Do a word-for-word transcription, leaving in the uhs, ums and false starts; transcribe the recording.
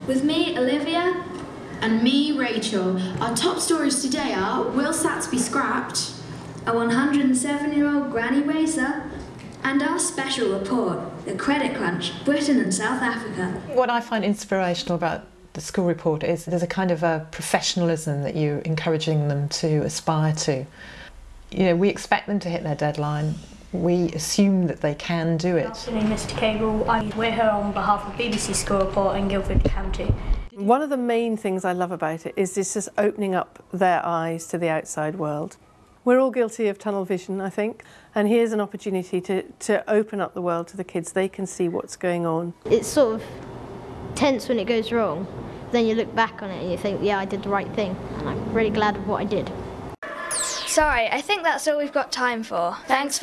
With me, Olivia. And me, Rachel. Our top stories today are: will SATs be scrapped? A one hundred and seven year old granny racer. And our special report, the credit crunch, Britain and South Africa. What I find inspirational about the school report is there's a kind of a professionalism that you're encouraging them to aspire to. You know, we expect them to hit their deadline. We assume that they can do it. Good afternoon, Mister Cable. I'm, we're here on behalf of B B C School Report in Guildford County. One of the main things I love about it is this just opening up their eyes to the outside world. We're all guilty of tunnel vision, I think, and here's an opportunity to, to open up the world to the kids. They can see what's going on. It's sort of tense when it goes wrong, then you look back on it and you think, yeah, I did the right thing, and I'm really glad of what I did. Sorry, I think that's all we've got time for. Thanks for